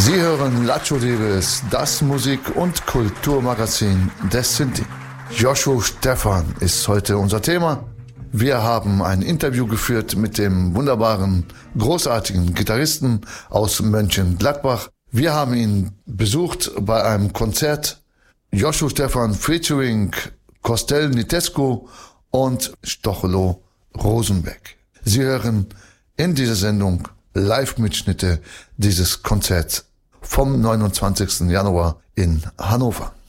Sie hören Lacho Davis, das Musik- und Kulturmagazin des Sinti. Joshua Stephan ist heute unser Thema. Wir haben ein Interview geführt mit dem wunderbaren, großartigen Gitarristen aus Mönchengladbach. Wir haben ihn besucht bei einem Konzert. Joshua Stephan featuring Costel Nitescu und Stochelo Rosenbeck. Sie hören in dieser Sendung Live-Mitschnitte dieses Konzerts vom 29. Januar in Hannover.